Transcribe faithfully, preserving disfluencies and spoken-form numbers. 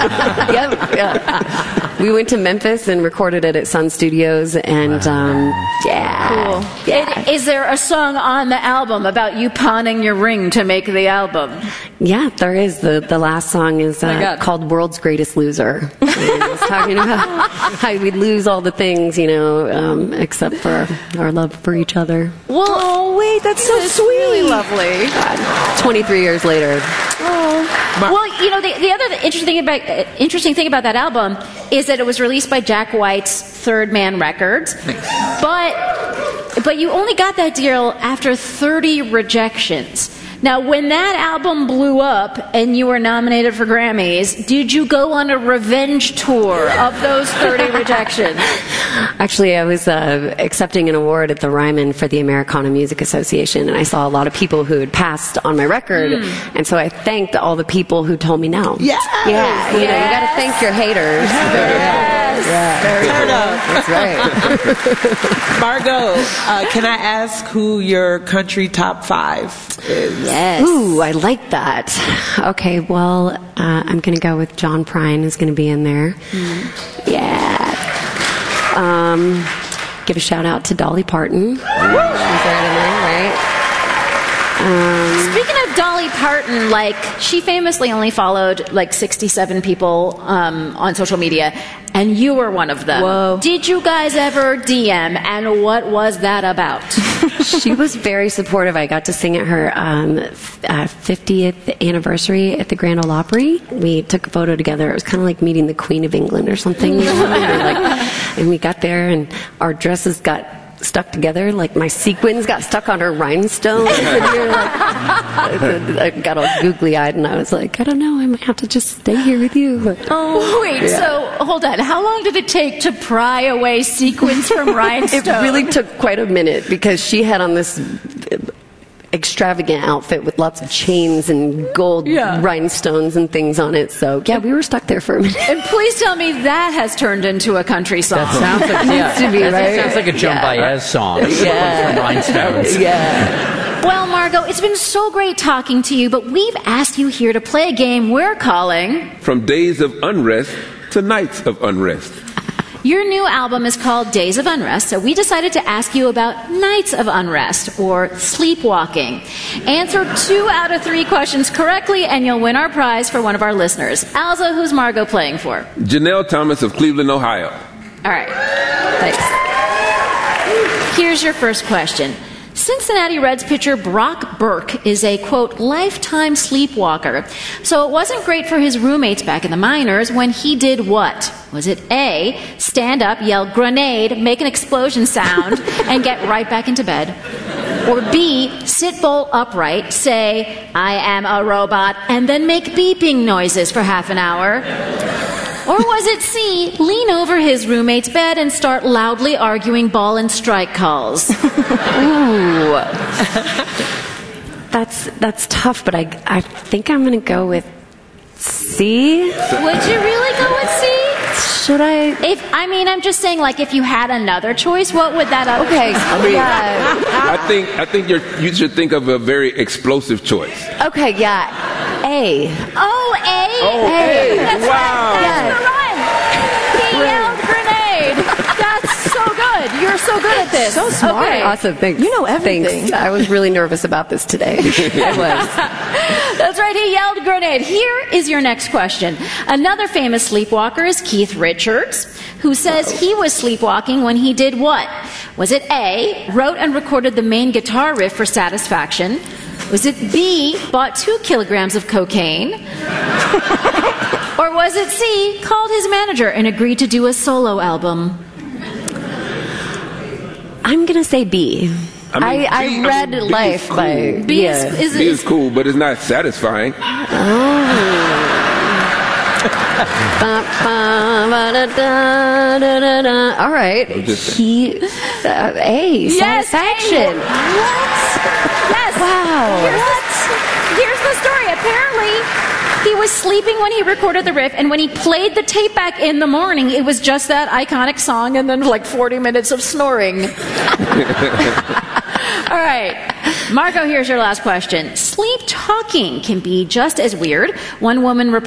yep, yeah. We went to Memphis and recorded it at Sun Studios, and um, yeah. Cool. Yeah. Is there a song on the album about you pawning your ring to make the album? Yeah, there is. The the last song is uh, called World's Greatest Loser. And it's talking about how we lose all the things, you know, um, except for our love for each other. Well, oh, wait, that's so it's sweet. Really lovely. God, twenty-three years later. Oh. Well, you know, the, the other interesting thing about uh, interesting thing about that album is that it was released by Jack White's Third Man Records, but but you only got that deal after thirty rejections. Now, when that album blew up and you were nominated for Grammys, did you go on a revenge tour of those thirty rejections? Actually, I was uh, accepting an award at the Ryman for the Americana Music Association, and I saw a lot of people who had passed on my record, mm. and so I thanked all the people who told me no. Yes. Yeah, you yes. know, you got to thank your haters. Yes. Yeah. Very Turn up. That's right. Margot, uh, can I ask who your country top five is? Yes. Ooh, I like that. Okay, well, uh, I'm going to go with John Prine is going to be in there. Mm. Yeah. Um, give a shout out to Dolly Parton. She's right in there, right? Um, Speaking of Dolly Parton, like, she famously only followed like sixty-seven people um, on social media, and you were one of them. Whoa. Did you guys ever D M, and what was that about? She was very supportive. I got to sing at her um, f- uh, fiftieth anniversary at the Grand Ole Opry. We took a photo together. It was kind of like meeting the Queen of England or something. You know? And, we're like, and we got there, and our dresses got stuck together. Like, my sequins got stuck on her rhinestones. And we were like, I got all googly-eyed, and I was like, I don't know, I might have to just stay here with you. But, oh, wait, yeah. So, hold on. How long did it take to pry away sequins from rhinestones? It really took quite a minute, because she had on this extravagant outfit with lots of chains and gold yeah. rhinestones and things on it. So, yeah, we were stuck there for a minute. And please tell me that has turned into a country song. That sounds like, yeah, to be, that right? sounds like a Joan yeah. Baez song. Yeah. Rhinestones. Yeah. Well, Margot, it's been so great talking to you, but we've asked you here to play a game we're calling From Days of Unrest to Nights of Unrest. Your new album is called Days of Unrest, so we decided to ask you about Nights of Unrest, or sleepwalking. Answer two out of three questions correctly, and you'll win our prize for one of our listeners. Alza, who's Margot playing for? Janelle Thomas of Cleveland, Ohio. All right. Thanks. Here's your first question. Cincinnati Reds pitcher Brock Burke is a, quote, lifetime sleepwalker. So it wasn't great for his roommates back in the minors when he did what? Was it A, stand up, yell grenade, make an explosion sound, and get right back into bed? Or B, sit bolt upright, say, I am a robot, and then make beeping noises for half an hour? Or was it C, lean over his roommate's bed and start loudly arguing ball and strike calls? Ooh. That's that's tough, but I, I think I'm going to go with C. Would you really go with C? Should I? If I mean, I'm just saying, like, if you had another choice, what would that other Okay. choice I mean, yeah. I think I think you're, you should think of a very explosive choice. Okay, yeah. A. Oh, A? Oh, A. A. That's Wow. right. That's the run. He yelled grenade. That's so good. You're so good at this. So smart. Okay. Awesome. Thanks. You know everything. Thanks. I was really nervous about this today. I was. That's right, he yelled grenade. Here is your next question. Another famous sleepwalker is Keith Richards, who says he was sleepwalking when he did what? Was it A, wrote and recorded the main guitar riff for Satisfaction? Was it B, bought two kilograms of cocaine? Or was it C, called his manager and agreed to do a solo album? I'm going to say B. I mean, I, B- I I read mean, B is Life cool. by... B yeah. is, is, B is is cool, but it's not satisfying. Ba, ba, ba, da, da, da, da, da. All right. just He... Uh, A. Yes, Satisfaction. A. What? Yes. Wow. Here's the, here's the story. Apparently, he was sleeping when he recorded the riff, and when he played the tape back in the morning, it was just that iconic song and then like forty minutes of snoring. All right. Margot, here's your last question. Sleep talking can be just as weird. One woman reported